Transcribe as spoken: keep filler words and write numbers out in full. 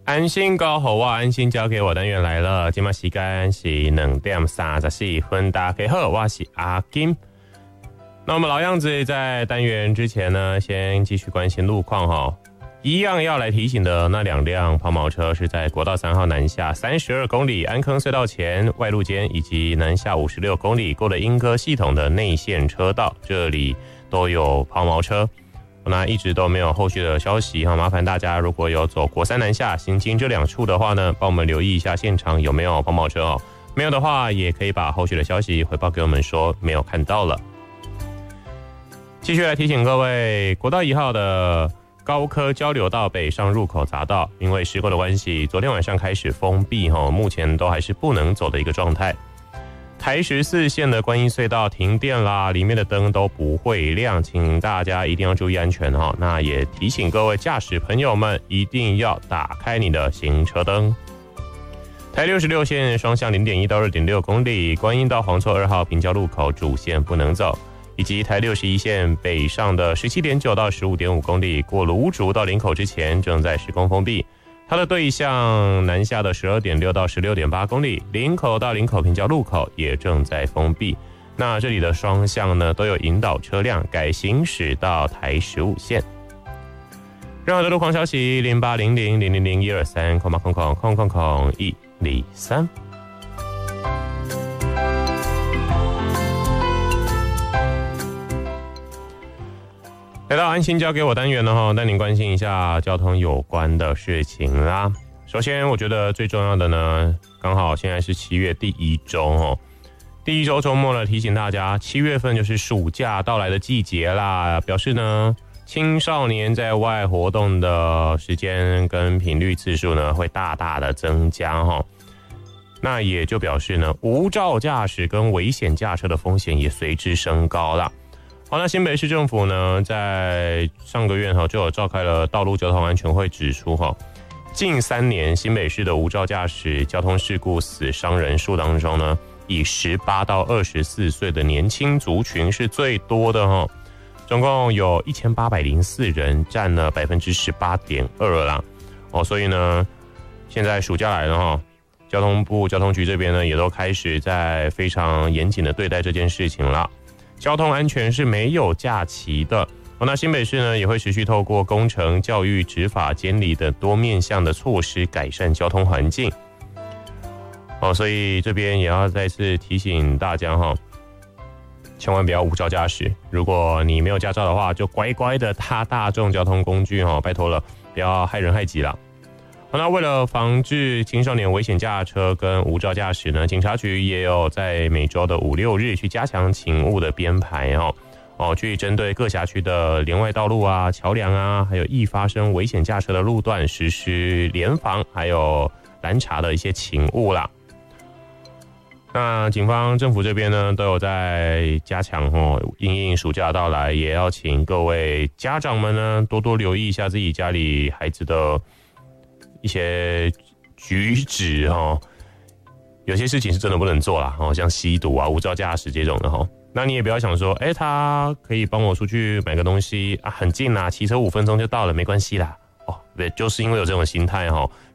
安心高好啊，安心交给我单元来了。今麦时间是两点三十四分，大家好，我是阿金。那我们老样子，在单元之前呢，先继续关心路况哈。一样要来提醒的那两辆抛锚车是在国道三号南下三十二公里安坑隧道前外路间，以及南下五十六公里过了莺歌系统的内线车道，这里都有抛锚车。那一直都没有后续的消息哈，麻烦大家如果有走国三南下行经这两处的话呢，帮我们留意一下现场有没有抛锚车哦。没有的话，也可以把后续的消息回报给我们说没有看到了。继续来提醒各位，国道一号的高科交流道北上入口匝道，因为施工的关系，昨天晚上开始封闭哈，目前都还是不能走的一个状态。台十四线的观音隧道停电啦，里面的灯都不会亮，请大家一定要注意安全哈。那也提醒各位驾驶朋友们，一定要打开你的行车灯。台六十六线双向 零点一 到 二点六 公里，观音到黄厝二号平交路口主线不能走，以及台六十一线北上的 十七点九 到 十五点五 公里，过芦竹到林口之前正在施工封闭。它的对向南下的 十二点六 到 十六点八 公里，林口到林口平交路口也正在封闭。那这里的双向呢都有引导车辆改行驶到台十五线。任何的路况消息零八零零零零零一二三空八空空空空空一零三。来到安心交给我单元了哈，带您关心一下交通有关的事情啦。首先，我觉得最重要的呢，刚好现在是七月第一周哦，第一周周末了，提醒大家，七月份就是暑假到来的季节啦，表示呢，青少年在外活动的时间跟频率次数呢，会大大的增加哈。那也就表示呢，无照驾驶跟危险驾车的风险也随之升高啦。好，那新北市政府呢，在上个月哈就有召开了道路交通安全会，指出哈，近三年新北市的无照驾驶交通事故死伤人数当中呢，以十八到二十四岁的年轻族群是最多的哈，总共有一千八百零四人，占了百分之十八点二啦。哦，所以呢，现在暑假来了哈，交通部交通局这边呢，也都开始在非常严谨的对待这件事情了。交通安全是没有假期的。哦，那新北市呢也会持续透过工程、教育、执法、监理的多面向的措施，改善交通环境。哦，所以这边也要再次提醒大家哈，千万不要无照驾驶。如果你没有驾照的话，就乖乖的搭大众交通工具哈，拜托了，不要害人害己了。好，那为了防治青少年危险驾车跟无照驾驶呢，警察局也有在每周的五六日去加强勤务的编排哦，哦，去针对各辖区的连外道路啊、桥梁啊，还有易发生危险驾车的路段实施联防还有拦查的一些勤务啦。那警方、政府这边呢，都有在加强哦，因应暑假到来，也要请各位家长们呢多多留意一下自己家里孩子的一些举止哦，有些事情是真的不能做啦哦，像吸毒啊、无照驾驶这种的哈。那你也不要想说，哎，他可以帮我出去买个东西啊，很近啦，骑车五分钟就到了，没关系啦。哦，对，就是因为有这种心态哈，